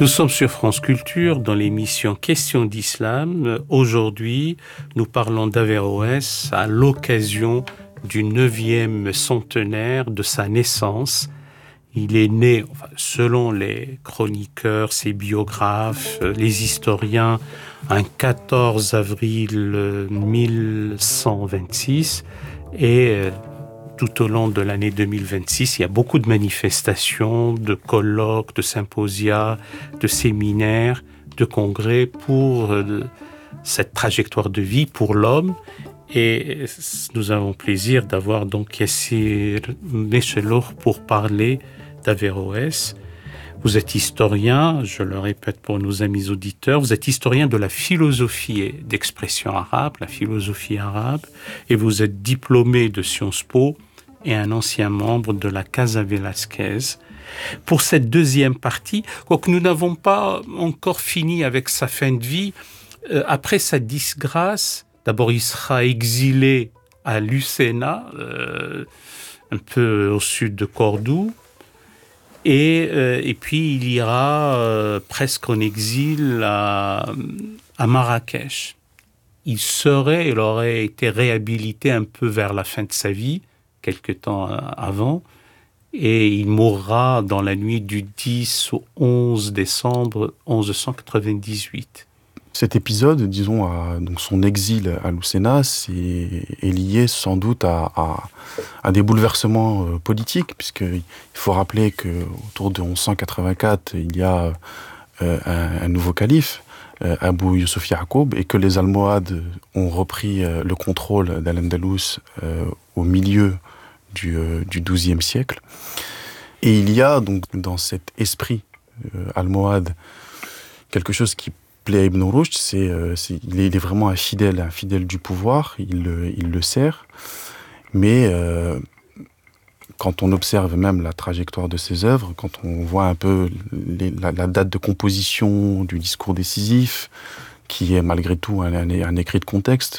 Nous sommes sur France Culture dans l'émission Questions d'Islam. Aujourd'hui, nous parlons d'Averroès à l'occasion du 9e centenaire de sa naissance. Il est né, selon les chroniqueurs, ses biographes, les historiens, un 14 avril 1126 et tout au long de l'année 2026, il y a beaucoup de manifestations, de colloques, de symposia, de séminaires, de congrès pour cette trajectoire de vie pour l'homme. Et nous avons plaisir d'avoir donc Yassir Mechelour pour parler d'Averroès. Vous êtes historien, je le répète pour nos amis auditeurs, vous êtes historien de la philosophie d'expression arabe, la philosophie arabe, et vous êtes diplômé de Sciences Po et un ancien membre de la Casa Velasquez. Pour cette deuxième partie, quoique nous n'avons pas encore fini avec sa fin de vie, après sa disgrâce, d'abord il sera exilé à Lucena, un peu au sud de Cordoue, et puis il ira presque en exil à Marrakech. Il aurait été réhabilité un peu vers la fin de sa vie, quelque temps avant, et il mourra dans la nuit du 10 au 11 décembre 1198. Cet épisode, disons, donc son exil à Lucena, est lié sans doute à des bouleversements politiques, puisqu'il faut rappeler qu'autour de 1184, il y a un nouveau calife, Abou Youssouf Yacoub, et que les Almohades ont repris le contrôle d'Al-Andalus au milieu du XIIe siècle. Et il y a donc dans cet esprit almohade quelque chose qui plaît à Ibn Rushd, il est vraiment un fidèle du pouvoir, il le sert, mais quand on observe même la trajectoire de ses œuvres, quand on voit un peu la date de composition du discours décisif, qui est malgré tout un écrit de contexte,